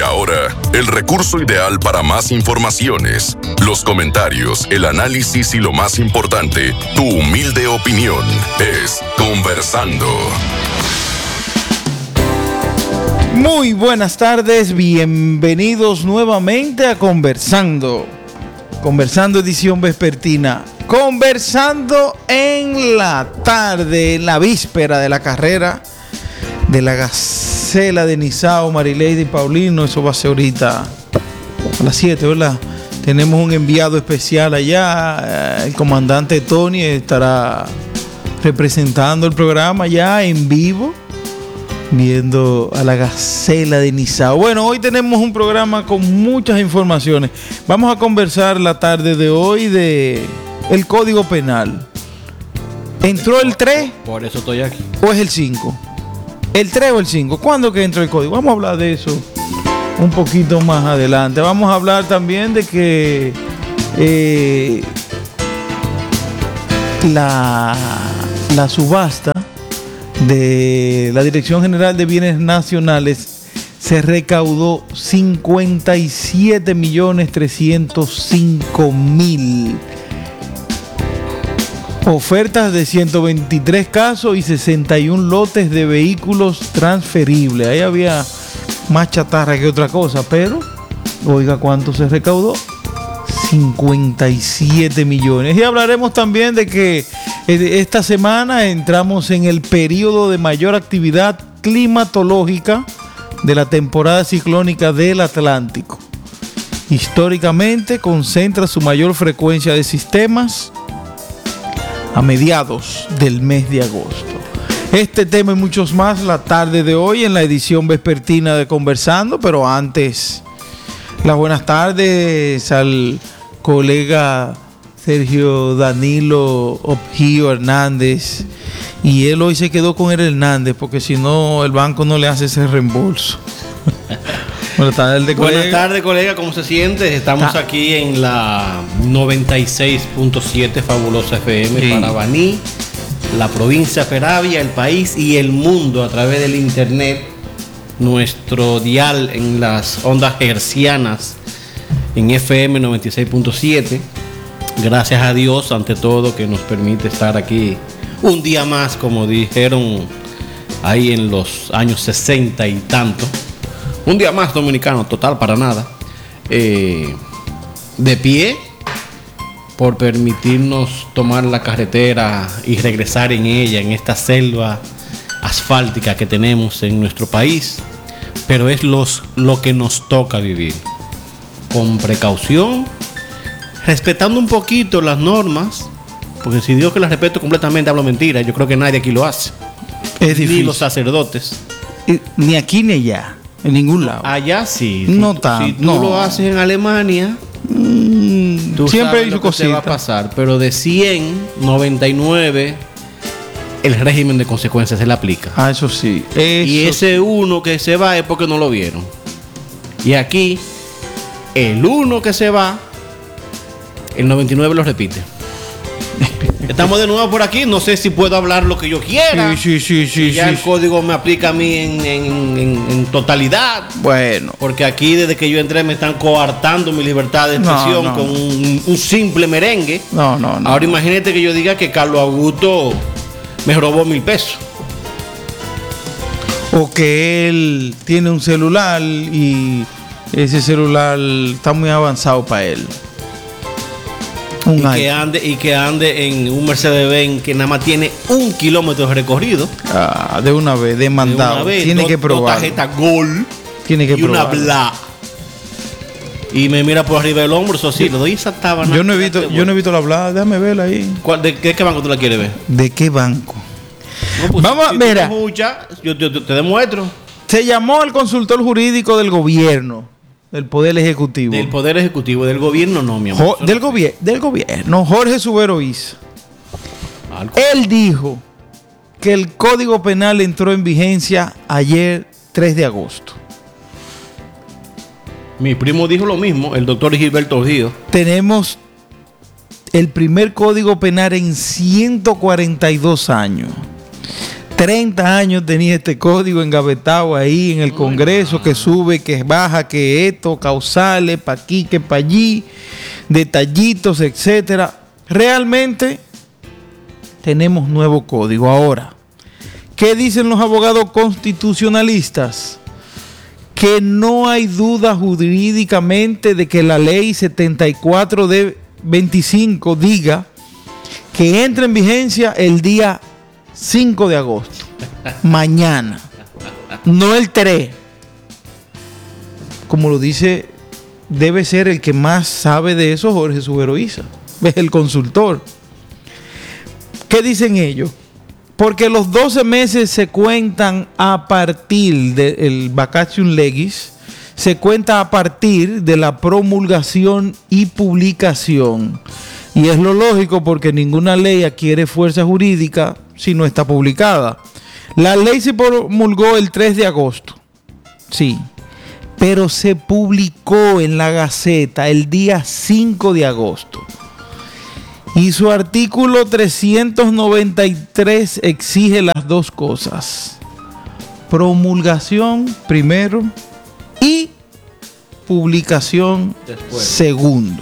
ahora, el recurso ideal para más informaciones, los comentarios, el análisis y lo más importante, tu humilde opinión, es Conversando. Muy buenas tardes, bienvenidos nuevamente a Conversando. Conversando edición vespertina. Conversando en la tarde, en la víspera de la carrera de la Gacela de Nizao, Marileide y Paulino. Eso va a ser ahorita a las 7, ¿verdad? Tenemos un enviado especial allá. El comandante Tony estará representando el programa ya en vivo, viendo a la Gacela de Nizao. Bueno, hoy tenemos un programa con muchas informaciones. Vamos a conversar la tarde de hoy de el Código Penal. ¿Entró el 3? Por eso estoy aquí. ¿O es el 5? ¿El 3 o el 5? ¿Cuándo que entró el código? Vamos a hablar de eso un poquito más adelante. Vamos a hablar también de que la subasta de la Dirección General de Bienes Nacionales se recaudó 57.305.000 ofertas de 123 casos y 61 lotes de vehículos transferibles. Ahí había más chatarra que otra cosa, pero oiga cuánto se recaudó: 57 millones. Y hablaremos también de que esta semana entramos en el periodo de mayor actividad climatológica de la temporada ciclónica del Atlántico. Históricamente concentra su mayor frecuencia de sistemas a mediados del mes de agosto. Este tema y muchos más la tarde de hoy en la edición vespertina de Conversando, pero antes, las buenas tardes al colega Sergio Danilo Objío Hernández. Y él hoy se quedó con el Hernández porque si no el banco no le hace ese reembolso. Buenas tardes, colega, ¿cómo se siente? Estamos aquí en la 96.7 Fabulosa FM, sí, para Baní, la provincia Peravia, el país y el mundo a través del internet. Nuestro dial en las ondas hercianas en FM 96.7. Gracias a Dios, ante todo, que nos permite estar aquí un día más, como dijeron ahí en los años 60 y tanto. Un día más dominicano, total, para nada. De pie, por permitirnos tomar la carretera y regresar en ella, en esta selva asfáltica que tenemos en nuestro país. Pero es lo que nos toca vivir. Con precaución, respetando un poquito las normas, porque si digo que las respeto completamente, hablo mentira. Yo creo que nadie aquí lo hace. Es difícil. Ni los sacerdotes. Ni aquí ni allá. En ningún lado. Allá sí. No tanto. Si tú lo haces en Alemania, tú siempre sabes lo que te va a pasar. Pero de 100, 99, el régimen de consecuencias se le aplica. Ah, eso sí. Y ese uno que se va es porque no lo vieron. Y aquí, el uno que se va, el 99 lo repite. Estamos de nuevo por aquí. No sé si puedo hablar lo que yo quiera. Sí. Ya el código me aplica a mí en totalidad. Bueno. Porque aquí desde que yo entré me están coartando mi libertad de expresión con un simple merengue. No. Ahora imagínate que yo diga que Carlos Augusto me robó 1,000 pesos. O que él tiene un celular y ese celular está muy avanzado para él. Y que ande en un Mercedes-Benz que nada más tiene 1 kilómetro de recorrido. De una vez, demandado. Tiene que probar. Tarjeta Gol. Tiene que probar. Y una Bla. Y me mira por arriba del hombro, eso sí, le doy esa tabana. Yo no he visto la Bla, déjame verla ahí. ¿De qué banco tú la quieres ver? ¿De qué banco? No, pues, vamos, si mira. Yo te demuestro. Se llamó al consultor jurídico del gobierno. Del Poder Ejecutivo. Del Poder Ejecutivo, del gobierno no, mi amor. Del gobierno, Jorge Subero Isa. Él dijo que el Código Penal entró en vigencia ayer 3 de agosto. Mi primo dijo lo mismo, el doctor Gilberto Ríos. Tenemos el primer Código Penal en 142 años. 30 años tenía este código engavetado ahí en el Congreso, que sube, que baja, que esto, causales, pa' aquí, que pa' allí, detallitos, etcétera. Realmente tenemos nuevo código. Ahora, ¿qué dicen los abogados constitucionalistas? Que no hay duda jurídicamente de que la ley 74 de 25 diga que entra en vigencia el día 5 de agosto, mañana, no el 3. Como lo dice, debe ser el que más sabe de eso, Jorge Suberoiza, es el consultor. ¿Qué dicen ellos? Porque los 12 meses se cuentan a partir del vacatio legis, se cuenta a partir de la promulgación y publicación. Y es lo lógico porque ninguna ley adquiere fuerza jurídica si no está publicada. La ley se promulgó el 3 de agosto, sí, pero se publicó en la Gaceta el día 5 de agosto. Y su artículo 393 exige las dos cosas: promulgación primero y publicación después, segundo.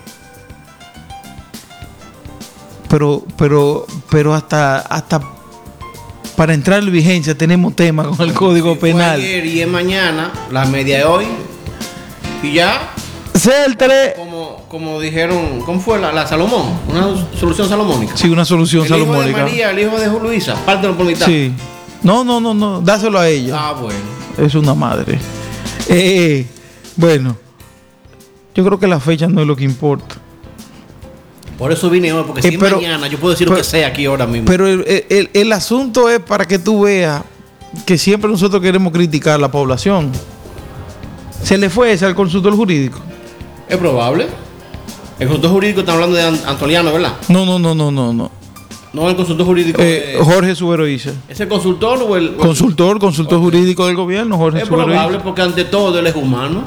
Pero hasta para entrar en vigencia tenemos tema con el Código Penal. Ayer y es mañana, la media de hoy, y ya. Sea el 3. Como dijeron, ¿cómo fue la Salomón? Una solución salomónica. Sí, una solución salomónica. El hijo de María, el hijo de Luisa, pártelo por mitad. Sí. No, dáselo a ella. Ah, bueno. Es una madre. Bueno, yo creo que la fecha no es lo que importa. Por eso vine hoy, porque si mañana yo puedo decir lo que sea aquí ahora mismo. Pero el asunto es para que tú veas que siempre nosotros queremos criticar a la población. ¿Se le fue ese al consultor jurídico? Es probable. El consultor jurídico está hablando de Antoliano, ¿verdad? No. No, el consultor jurídico. Jorge Suberoiza. ¿Es el consultor o el consultor jurídico del gobierno, Jorge Suberoiza? Es probable porque ante todo él es humano.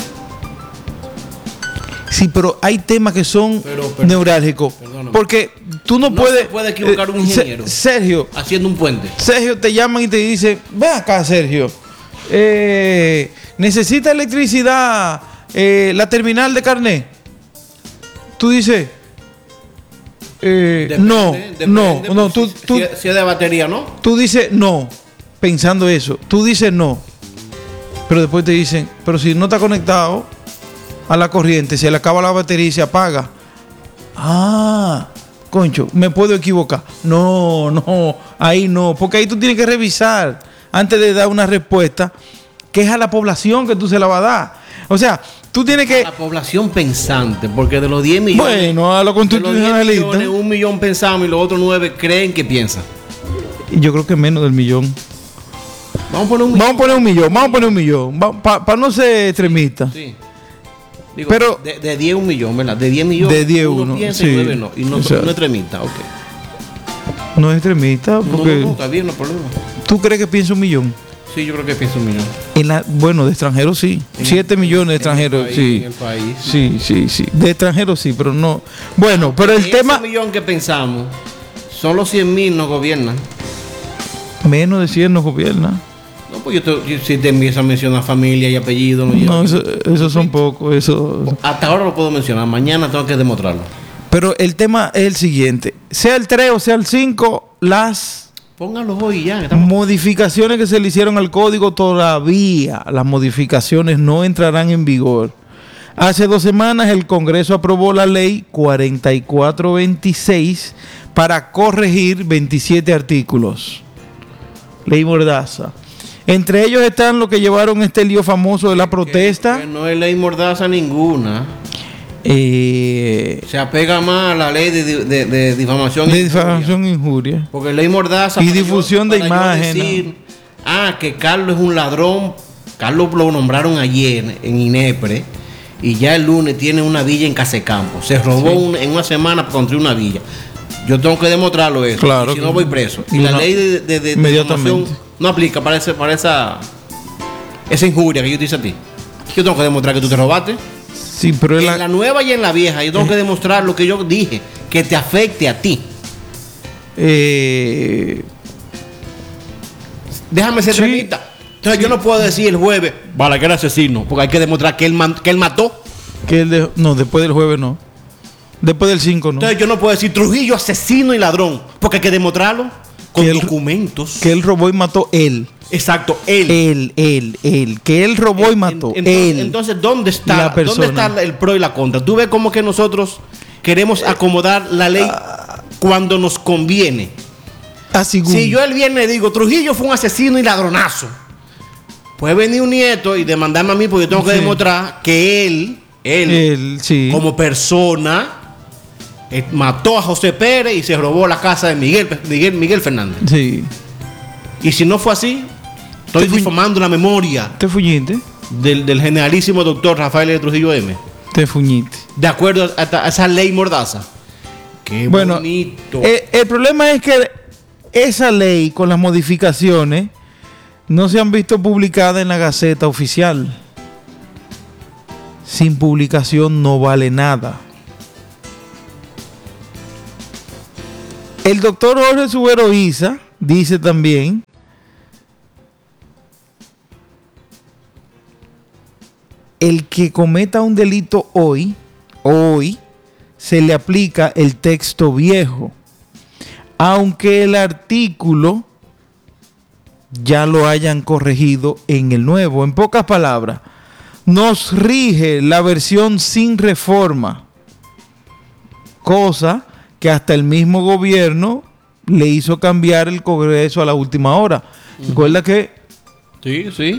Sí, pero hay temas que son neurálgicos. Perdóname. Porque tú no puedes. Se puede equivocar un ingeniero. Sergio. Haciendo un puente. Sergio, te llaman y te dicen: ven acá, Sergio. Necesita electricidad la terminal de carnet. Tú dices: depende, no. Tú, si es de batería, ¿no? Tú dices no, pensando eso. Tú dices no. Pero después te dicen: pero si no está conectado a la corriente, se le acaba la batería y se apaga. Ah, concho, me puedo equivocar. No, ahí no. Porque ahí tú tienes que revisar antes de dar una respuesta, que es a la población que tú se la vas a dar. O sea, tú tienes que... A la población pensante, porque de los 10 millones... Bueno, a los constitucionalistas... 1 millón pensamos y los otros 9 creen que piensan. Yo creo que menos del millón. Vamos a poner un millón. Para no ser extremista. Sí. Digo, pero de 10 1 millón, ¿verdad? De 10 millones. De 10 uno piensa, sí. Y 9 no. Y no es extremista, ok. No es extremista porque... No, está bien, no hay problema. ¿Tú crees que piensa 1 millón? Sí, yo creo que piensa 1 millón. Bueno, de extranjeros sí. 7 millones de extranjeros, sí. En el país. Sí. De extranjeros sí, pero no... Bueno, pero el tema... Ese millón que pensamos, solo 100,000 no gobiernan. Menos de 100 no gobiernan. No, pues yo si te empiezo a mencionar familia y apellido... No, eso son pocos. Eso... Hasta ahora lo puedo mencionar, mañana tengo que demostrarlo. Pero el tema es el siguiente. Sea el 3 o sea el 5, las... Pónganlo hoy ya. Modificaciones que se le hicieron al código, todavía las modificaciones no entrarán en vigor. Hace 2 semanas el Congreso aprobó la ley 4426 para corregir 27 artículos. Ley Mordaza. Entre ellos están los que llevaron este lío famoso de la protesta. Que no es ley Mordaza ninguna. Se apega más a la ley de difamación. De difamación e injuria. Porque ley Mordaza. Y difusión de imágenes. Decir, que Carlos es un ladrón. Carlos lo nombraron ayer en INEPRE. Y ya el lunes tiene una villa en Casecampo. Se robó en una semana para construir una villa. Yo tengo que demostrarlo eso. Claro. Si no voy preso. Y la ley de difamación no aplica para esa injuria que yo te hice a ti. Yo tengo que demostrar que tú te robaste. Sí, pero en la nueva y en la vieja yo tengo que demostrar lo que yo dije, que te afecte a ti. Déjame ser realista. Entonces yo no puedo decir el jueves, Balaguer asesino, porque hay que demostrar que él mató. No, después del jueves no. Después del 5 no. Entonces yo no puedo decir Trujillo asesino y ladrón, porque hay que demostrarlo con documentos. Que él robó y mató él. Exacto, él. Que él robó y mató él. Entonces, ¿dónde está el pro y la contra? Tú ves como que nosotros queremos acomodar la ley cuando nos conviene. Si yo el viernes digo Trujillo fue un asesino y ladronazo, puede venir un nieto y demandarme a mí porque yo tengo que demostrar que él sí, como persona mató a José Pérez y se robó la casa de Miguel Fernández. Sí. Y si no fue así, estoy difamando la memoria. ¿Te fuñiste? Del generalísimo doctor Rafael L. Trujillo M. Te fuñiste. De acuerdo a esa ley mordaza. Qué bonito. El problema es que esa ley con las modificaciones no se han visto publicadas en la Gaceta Oficial. Sin publicación no vale nada. El doctor Jorge Subero Isa dice también el que cometa un delito hoy se le aplica el texto viejo, aunque el artículo ya lo hayan corregido en el nuevo. En pocas palabras, nos rige la versión sin reforma, cosa que hasta el mismo gobierno le hizo cambiar el Congreso a la última hora. Recuerda que... Sí.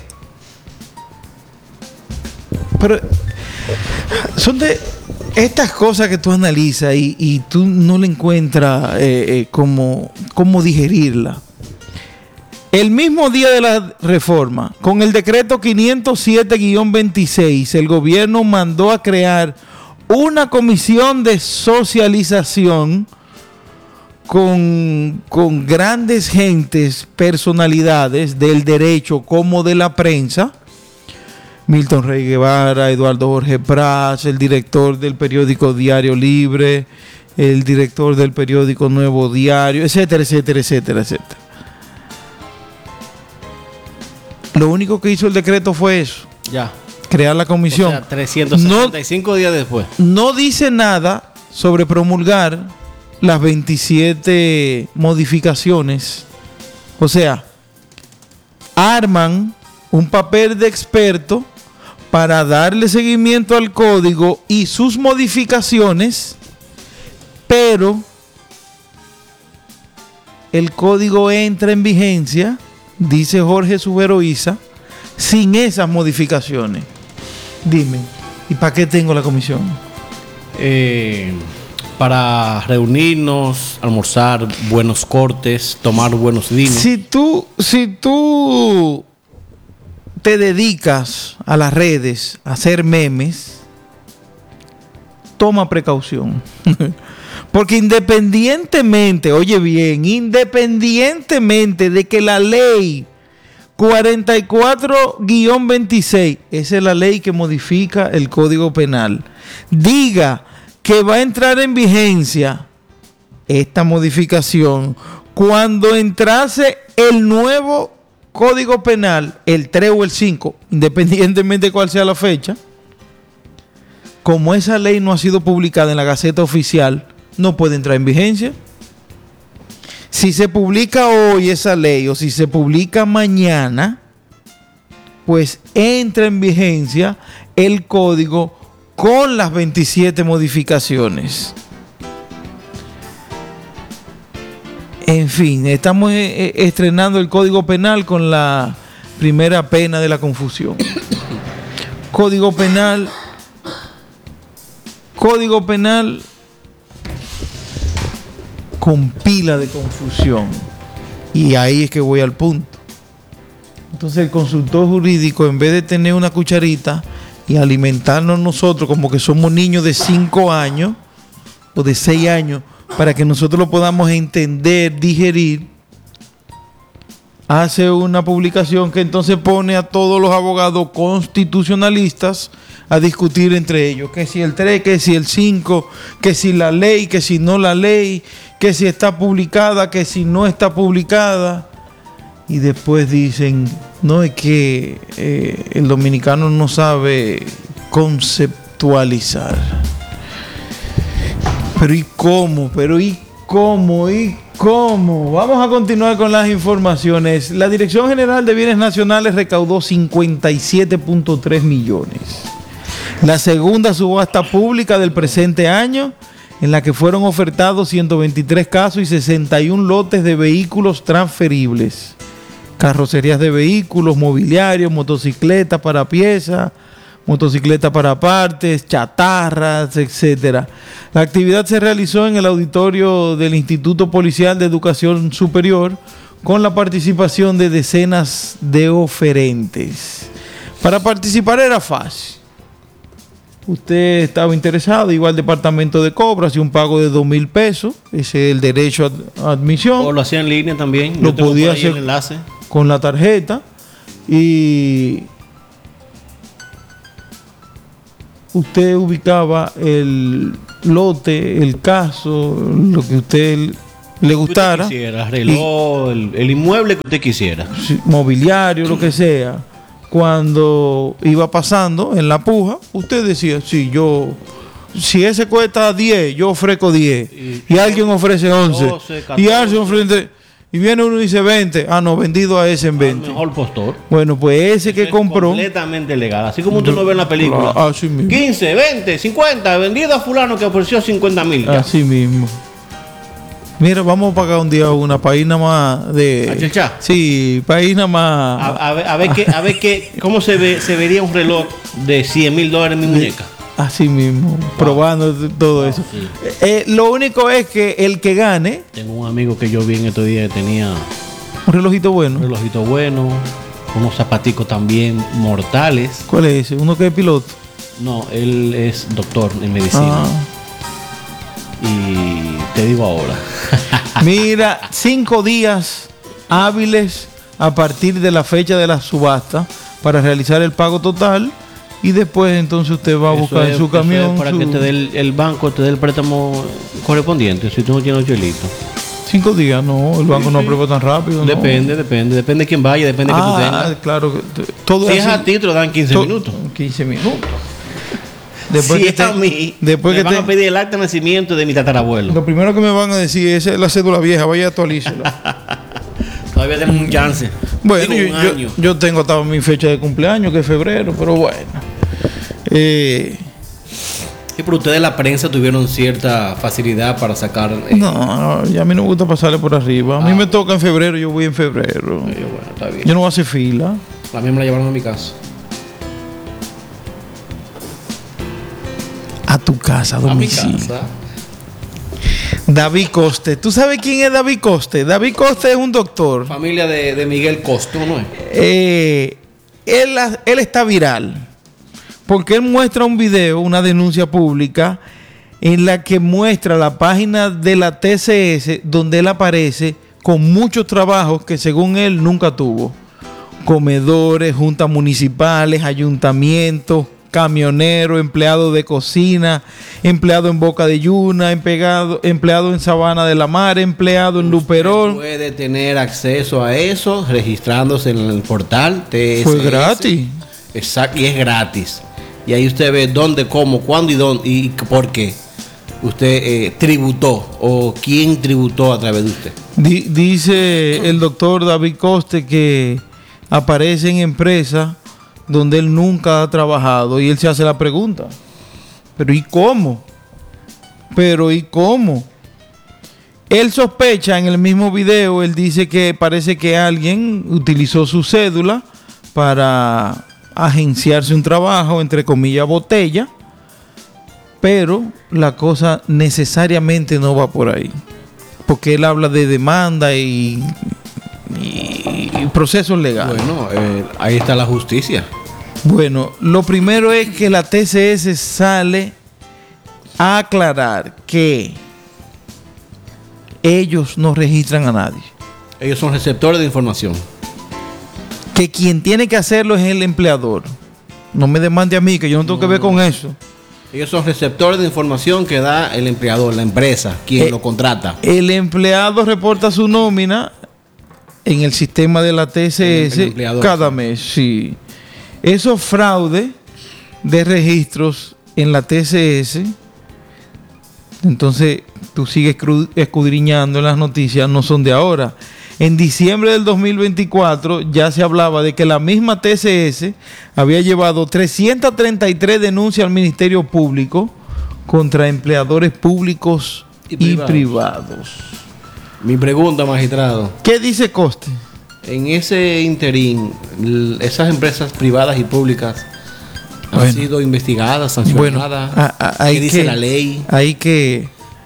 Pero son de estas cosas que tú analizas y tú no le encuentras cómo digerirla. El mismo día de la reforma, con el decreto 507-26, el gobierno mandó a crear una comisión de socialización con grandes gentes, personalidades del derecho como de la prensa. Milton Rey Guevara, Eduardo Jorge Prats, el director del periódico Diario Libre, el director del periódico Nuevo Diario, etcétera. Lo único que hizo el decreto fue eso. Ya. Crear la comisión. O sea, 365 días después. No dice nada sobre promulgar las 27 modificaciones. O sea, arman un papel de experto para darle seguimiento al código y sus modificaciones, pero el código entra en vigencia, dice Jorge Subero Isa, sin esas modificaciones. Dime, ¿y para qué tengo la comisión? Para reunirnos, almorzar, buenos cortes, tomar buenos vinos. Si tú te dedicas a las redes, a hacer memes, toma precaución. Porque independientemente, oye bien, independientemente de que la ley 44-26, esa es la ley que modifica el Código Penal, diga que va a entrar en vigencia esta modificación cuando entrase el nuevo Código Penal, el 3 o el 5, independientemente de cuál sea la fecha, como esa ley no ha sido publicada en la Gaceta Oficial, no puede entrar en vigencia. Si se publica hoy esa ley o si se publica mañana, pues entra en vigencia el código con las 27 modificaciones. En fin, estamos estrenando el Código Penal con la primera pena de la confusión. Código Penal con pila de confusión. Y ahí es que voy al punto. Entonces el consultor jurídico, en vez de tener una cucharita y alimentarnos nosotros como que somos niños de 5 años o de 6 años, para que nosotros lo podamos entender, digerir, hace una publicación que entonces pone a todos los abogados constitucionalistas a discutir entre ellos, que si el 3, que si el 5, que si la ley, que si no la ley, que si está publicada, que si no está publicada. y después dicen, no, es que el dominicano no sabe conceptualizar. Pero ¿y cómo? Vamos a continuar con las informaciones. La Dirección General de Bienes Nacionales recaudó 57.3 millones. La segunda subasta pública del presente año, en la que fueron ofertados 123 casos y 61 lotes de vehículos transferibles. Carrocerías de vehículos, mobiliarios, motocicletas para piezas, motocicletas para partes, chatarras, etcétera. La actividad se realizó en el auditorio del Instituto Policial de Educación Superior con la participación de decenas de oferentes. Para participar era fácil. Usted estaba interesado, igual al departamento de cobro, hacía un pago de 2,000 pesos, ese es el derecho a admisión. O lo hacía en línea también. Lo podía hacer el enlace con la tarjeta y usted ubicaba el lote, el caso, lo que usted le gustara. Usted quisiera, reloj, el inmueble que usted quisiera. Mobiliario, lo que sea. Cuando iba pasando en la puja, usted decía, si ese cuesta 10, yo ofrezco 10. Y alguien ofrece 11. 12, 14, y alguien ofrece... Y viene uno y dice 20. Ah, no, vendido a ese en 20. Mejor postor. Bueno, pues ese que compró... completamente legal. Así como usted lo ve en la película. Así mismo. 15, 20, 50. Vendido a fulano que ofreció 50,000. Así mismo. Mira, vamos a pagar un día una página más de... ¿A chachá? Sí, página más... A ver cómo se vería un reloj de $100,000 en mi muñeca. Así mismo, probando todo eso. Sí. Lo único es que el que gane... Tengo un amigo que yo vi en estos días que tenía... Un relojito bueno. Un relojito bueno, unos zapaticos también mortales. ¿Cuál es ese? ¿Uno que es piloto? No, él es doctor en medicina. Y te digo ahora. Mira, 5 días hábiles a partir de la fecha de la subasta para realizar el pago total. Y después entonces usted va a buscar en su camión. Para que te dé el banco, te dé el préstamo correspondiente, si tú no tienes chelito. 5 días, no, el banco no aprueba tan rápido. Depende de quién vaya, depende de que tú tengas. Claro, todo si es a ti, te lo dan 15 minutos. 15 minutos. Después si es a mí, después me van a pedir el acta de nacimiento de mi tatarabuelo. Lo primero que me van a decir es la cédula vieja, vaya a actualícela. Todavía tenemos un chance. Bueno, yo tengo hasta mi fecha de cumpleaños, que es febrero, pero bueno. Y por ustedes la prensa tuvieron cierta facilidad para sacar... No, ya a mí no me gusta pasarle por arriba. A mí me toca en febrero, yo voy en febrero. Bueno, está bien. Yo no voy a hacer fila. La mía me la llevaron a mi casa. A tu casa, a domicilio. A mi casa. David Coste. ¿Tú sabes quién es David Coste? David Coste es un doctor. Familia de Miguel Coste, ¿no es? Él está viral porque él muestra un video, una denuncia pública en la que muestra la página de la TCS donde él aparece con muchos trabajos que según él nunca tuvo. Comedores, juntas municipales, ayuntamientos, camionero, empleado de cocina, empleado en Boca de Yuna, empleado en Sabana de la Mar, empleado en Luperón. Puede tener acceso a eso registrándose en el portal TSS. Fue gratis. Exacto, y es gratis. Y ahí usted ve dónde, cómo, cuándo y dónde y por qué usted tributó o quién tributó a través de usted. Dice el doctor David Coste que aparece en empresas donde él nunca ha trabajado y él se hace la pregunta, ¿pero y cómo? Él sospecha en el mismo video, él dice que parece que alguien utilizó su cédula para agenciarse un trabajo, entre comillas, botella, pero la cosa necesariamente no va por ahí, porque él habla de demanda y procesos legales. Bueno, ahí está la justicia. Bueno, lo primero es que la TCS sale a aclarar que ellos no registran a nadie. Ellos son receptores de información. Que quien tiene que hacerlo es el empleador. No me demande a mí, que yo no tengo que ver con eso. Ellos son receptores de información que da el empleador, la empresa, quien lo contrata. El empleado reporta su nómina en el sistema de la TCS cada mes, sí. Esos fraudes de registros en la TCS, entonces tú sigues escudriñando en las noticias, no son de ahora. En diciembre del 2024 ya se hablaba de que la misma TCS había llevado 333 denuncias al Ministerio Público contra empleadores públicos y privados. Mi pregunta, magistrado. ¿Qué dice Coste? En ese interín, esas empresas privadas y públicas han sido investigadas, sancionadas. ¿Qué dice la ley? Hay que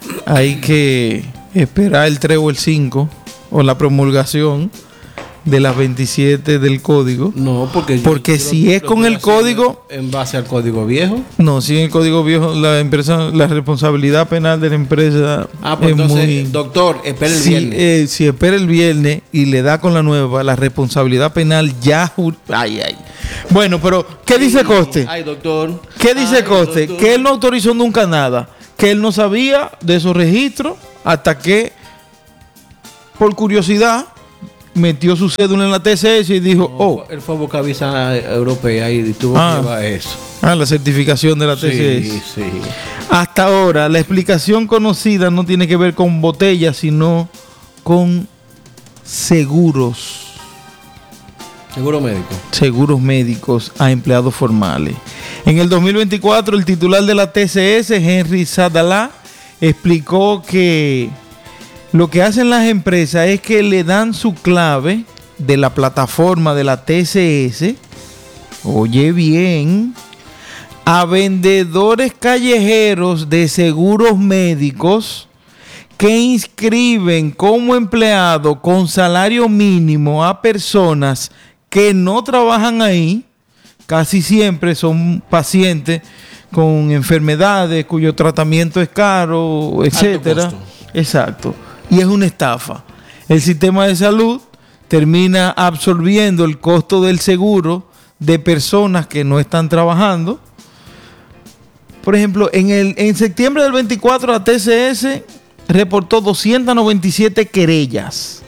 esperar el 3 o el 5 o la promulgación de las 27 del código. No, porque si es con el código, en base al código viejo. No, si en el código viejo la responsabilidad penal de la empresa pues es entonces, doctor, espera el viernes. Si espera el viernes y le da con la nueva, la responsabilidad penal ya. Bueno, pero ¿qué dice Coste? Ay, doctor. ¿Qué dice Coste? Doctor. Que él no autorizó nunca nada, que él no sabía de esos registros hasta que, por curiosidad, metió su cédula en la TCS y dijo, él fue a buscar visa europea y tuvo que llevar eso. La certificación de la TCS. Sí. Hasta ahora, la explicación conocida no tiene que ver con botellas, sino con seguros. Seguro médico. Seguros médicos a empleados formales. En el 2024, el titular de la TCS, Henry Sadalá, explicó que lo que hacen las empresas es que le dan su clave de la plataforma de la TCS, oye bien, a vendedores callejeros de seguros médicos que inscriben como empleado con salario mínimo a personas que no trabajan ahí. Casi siempre son pacientes con enfermedades cuyo tratamiento es caro, etcétera. Exacto. Y es una estafa. El sistema de salud termina absorbiendo el costo del seguro de personas que no están trabajando. Por ejemplo, en septiembre del 24 la TCS reportó 297 querellas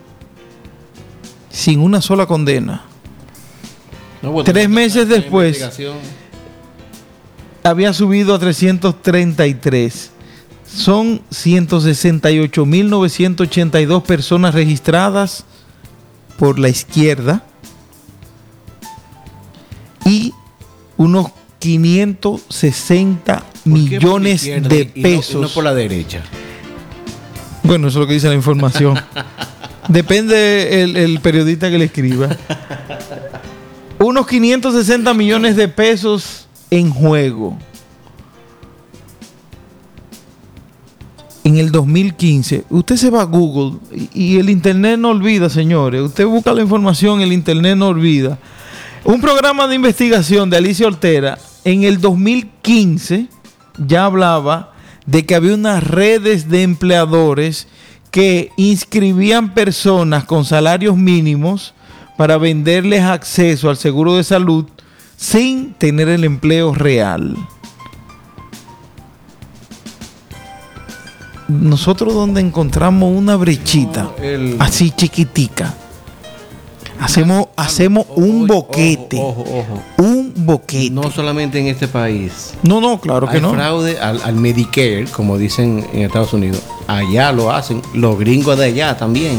sin una sola condena. 3 meses después había subido a 333. Son 168.982 personas registradas por la izquierda y unos 560 millones de pesos. Y no por la derecha. Bueno, eso es lo que dice la información. Depende el periodista que le escriba. Unos 560 millones de pesos en juego. En el 2015, usted se va a Google y el internet no olvida, señores. Usted busca la información, el internet no olvida. Un programa de investigación de Alicia Ortega en el 2015 ya hablaba de que había unas redes de empleadores que inscribían personas con salarios mínimos para venderles acceso al seguro de salud sin tener el empleo real. Nosotros donde encontramos una brechita así chiquitica, hacemos un boquete. Ojo. Un boquete. No solamente en este país. No, claro que no. Hay fraude al Medicare, como dicen en Estados Unidos. Allá lo hacen. Los gringos de allá también.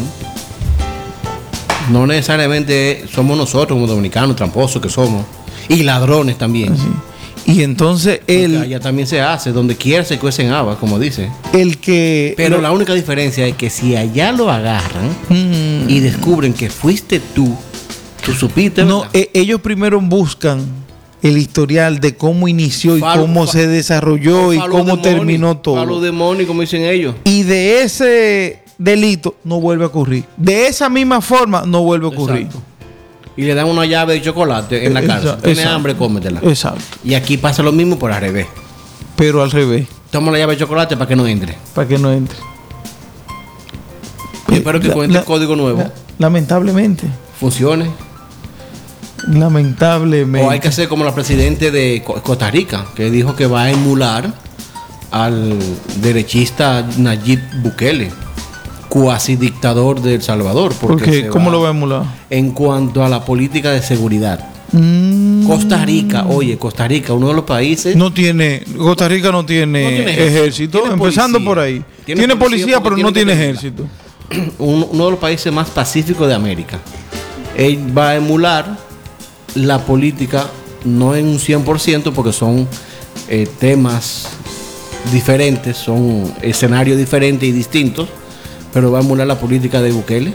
No necesariamente somos nosotros como dominicanos, tramposos que somos. Y ladrones también. Sí. Y entonces allá también se hace, donde quiera se cuecen habas, como dice. Pero la única diferencia es que si allá lo agarran y descubren que fuiste tú supiste. No, ellos primero buscan el historial de cómo inició y cómo se desarrolló y cómo terminó todo. Follow the money, como dicen ellos. Y de ese delito no vuelve a ocurrir. De esa misma forma no vuelve a ocurrir. Exacto. Y le dan una llave de chocolate en la casa. Tienes hambre, cómetela. Exacto. Y aquí pasa lo mismo por al revés. Pero al revés. Toma la llave de chocolate para que no entre. Para que no entre. Espero que cuente el código nuevo. Lamentablemente. Funcione. Lamentablemente. O hay que hacer como la presidente de Costa Rica, que dijo que va a emular al derechista Nayib Bukele. cuasi dictador de El Salvador. Porque ¿cómo lo va a emular? En cuanto a la política de seguridad. Costa Rica, uno de los países. Costa Rica no tiene ejército, tiene empezando policía. por ahí. Tiene policía, pero no tiene ejército. Uno de los países más pacíficos de América. Él va a emular la política, no en un 100%, porque son temas diferentes, son escenarios diferentes y distintos, pero va a emular la política de Bukele.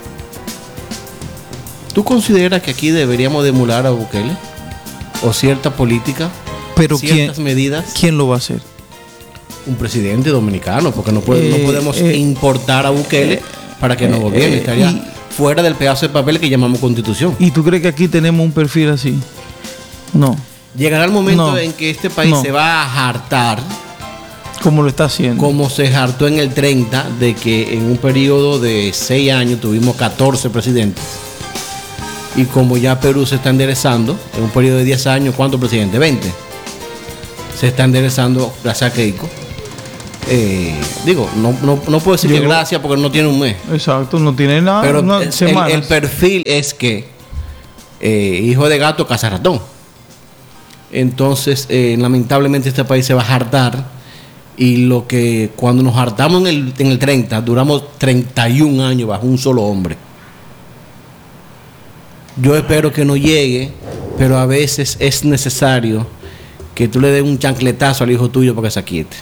¿Tú consideras que aquí deberíamos de emular a Bukele? ¿O cierta política? Pero ciertas medidas. ¿Quién lo va a hacer? Un presidente dominicano, porque no podemos importar a Bukele para que nos gobierne. Estaría fuera del pedazo de papel que llamamos Constitución. ¿Y tú crees que aquí tenemos un perfil así? No. Llegará el momento en que este país se va a hartar. Como lo está haciendo. Como se hartó en el 30, de que en un periodo de 6 años tuvimos 14 presidentes. Y como ya Perú se está enderezando, en un periodo de 10 años, ¿cuántos presidentes? 20. Se está enderezando gracias a Keiko. No puedo decir que gracias porque no tiene un mes. Exacto, no tiene nada. Pero el perfil es que hijo de gato, caza ratón. Entonces, lamentablemente este país se va a hartar. Y lo que cuando nos hartamos en el 30, duramos 31 años bajo un solo hombre. Yo espero que no llegue, pero a veces es necesario que tú le des un chancletazo al hijo tuyo para que se aquiete.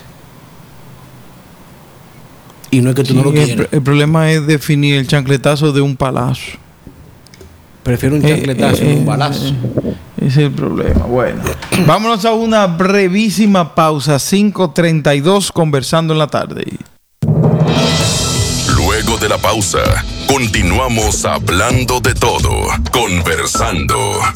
Y no es que tú no lo quieras. El problema es definir el chancletazo de un palazo. Prefiero un chancletazo que un balazo. Ese es el problema. Bueno, vámonos a una brevísima pausa. 5:32, conversando en la tarde. Luego de la pausa, continuamos hablando de todo, conversando.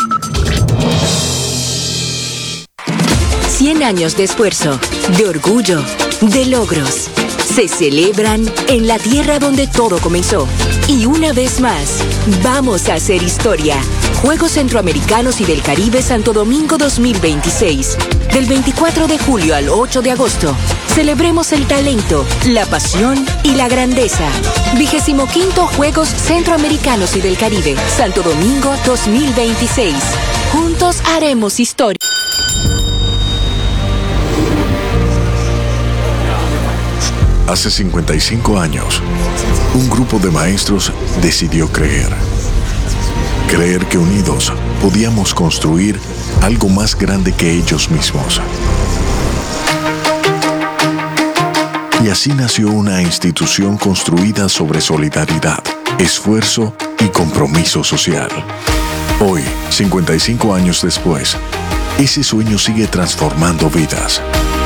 100 años de esfuerzo, de orgullo, de logros. Se celebran en la tierra donde todo comenzó. Y una vez más, vamos a hacer historia. Juegos Centroamericanos y del Caribe Santo Domingo 2026. Del 24 de julio al 8 de agosto. Celebremos el talento, la pasión y la grandeza. 25º Juegos Centroamericanos y del Caribe Santo Domingo 2026. Juntos haremos historia. Hace 55 años, un grupo de maestros decidió creer que unidos podíamos construir algo más grande que ellos mismos. Y así nació una institución construida sobre solidaridad, esfuerzo y compromiso social. Hoy, 55 años después, ese sueño sigue transformando vidas.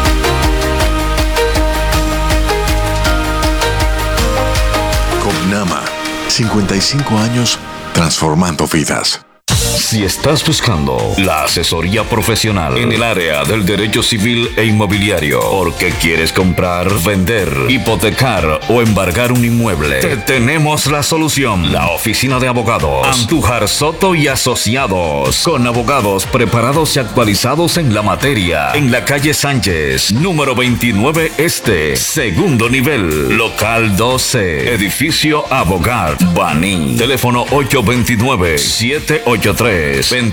Copnama, 55 años transformando vidas. Si estás buscando la asesoría profesional en el área del derecho civil e inmobiliario, porque quieres comprar, vender, hipotecar o embargar un inmueble, te tenemos la solución. La oficina de abogados Andújar Soto y Asociados, con abogados preparados y actualizados en la materia, en la calle Sánchez, número 29 Este, segundo nivel, local 12, edificio Abogat, Baní. Teléfono 829-783-2866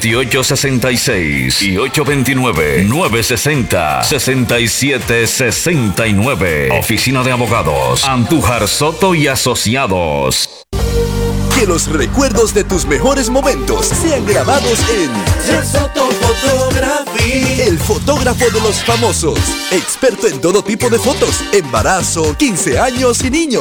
y 829-960-6769. Oficina de abogados Andújar Soto y Asociados. Que los recuerdos de tus mejores momentos sean grabados en Soto Photography, el fotógrafo de los famosos, experto en todo tipo de fotos, embarazo, 15 años y niños.